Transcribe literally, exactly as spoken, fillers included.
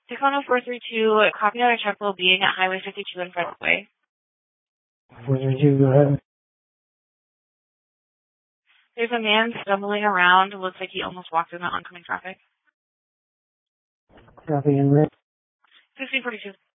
six one zero four three two, copy out a check flow being at Highway fifty-two in Frederick. four three two, go ahead. There's a man stumbling around. Looks like he almost walked in the oncoming traffic. Copy in red. sixteen forty-two.